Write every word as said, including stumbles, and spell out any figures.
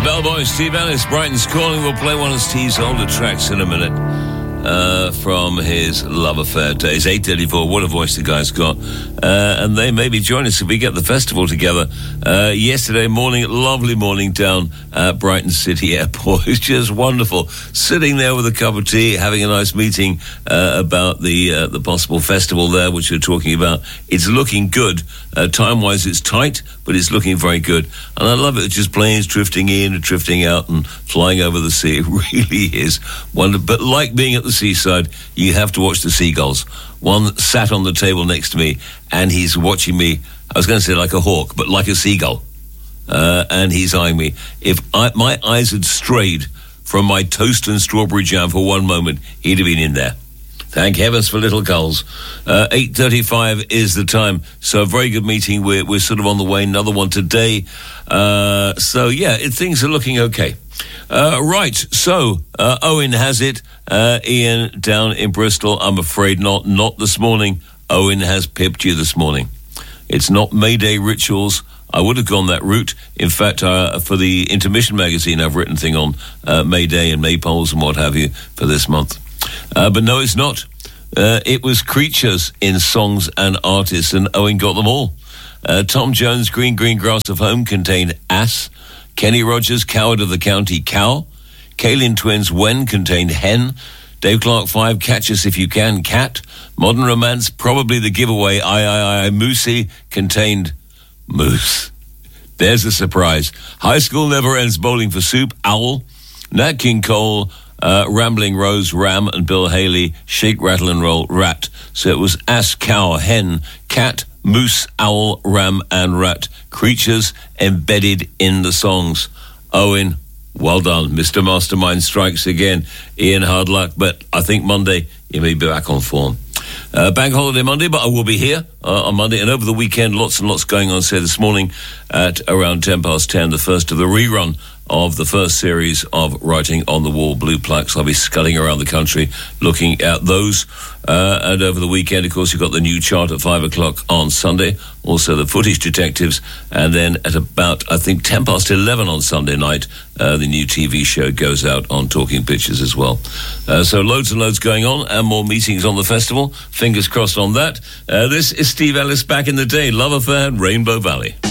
Bellboy, Steve Ellis, Brighton's Calling. We'll play one of Steve's older tracks in a minute uh, from his Love Affair days. eight thirty-four, what a voice the guy's got. Uh, and they maybe join us if we get the festival together. Uh, yesterday morning, lovely morning down at Brighton City Airport. It's just wonderful. Sitting there with a cup of tea, having a nice meeting uh, about the uh, the possible festival there, which we're talking about. It's looking good. Uh, time-wise, it's tight, but it's looking very good. And I love it. It's just planes drifting in and drifting out and flying over the sea. It really is wonderful. But like being at the seaside, you have to watch the seagulls. One sat on the table next to me, and he's watching me. I was going to say like a hawk, but like a seagull. Uh, and he's eyeing me. If I, my eyes had strayed from my toast and strawberry jam for one moment, he'd have been in there. Thank heavens for little gulls. Uh, eight thirty-five is the time. So a very good meeting. We're, we're sort of on the way. Another one today. Uh, so, yeah, it, things are looking okay. Uh, right. So, uh, Owen has it. Uh, Ian down in Bristol. I'm afraid not. Not this morning. Owen has pipped you this morning. It's not Mayday rituals. I would have gone that route. In fact, uh, for the Intermission magazine, I've written a thing on uh, Mayday and maypoles and what have you for this month. Uh, but no, it's not. Uh, it was creatures in songs and artists, and Owen got them all. Uh, Tom Jones' Green Green Grass of Home contained Ass. Kenny Rogers' Coward of the County, Cow. Kalin Twins' When contained Hen. Dave Clark five, Catch Us If You Can, Cat. Modern Romance, probably the giveaway, I, I, I, Moosey contained Moose. There's a surprise. High School Never Ends Bowling for Soup, Owl. Nat King Cole, Uh, Rambling Rose, Ram, and Bill Haley, Shake, Rattle and Roll, Rat. So it was Ass, Cow, Hen, Cat, Moose, Owl, Ram, and Rat. Creatures embedded in the songs. Owen, well done. Mister Mastermind strikes again. Ian, hard luck, but I think Monday you may be back on form. Uh, Bank Holiday Monday, but I will be here uh, on Monday. And over the weekend, lots and lots going on. So this morning at around ten past ten, the first of the rerun of the first series of Writing on the Wall Blue Plaques. I'll be sculling around the country looking at those. Uh, and over the weekend, of course, you've got the new chart at five o'clock on Sunday. Also the Footage Detectives. And then at about, I think, ten past eleven on Sunday night, uh, the new T V show goes out on Talking Pictures as well. Uh, so loads and loads going on and more meetings on the festival. Fingers crossed on that. Uh, this is Steve Ellis back in the day. Love Affair, Rainbow Valley.